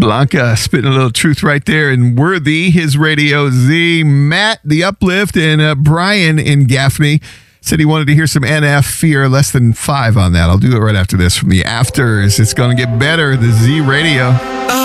Blanca spitting a little truth right there. And Worthy, his Radio Z. Matt, The Uplift, and Brian in Gaffney said he wanted to hear some NF Fear, less than 5 on that. I'll do it right after this from the Afters. It's going to get better, the Z Radio.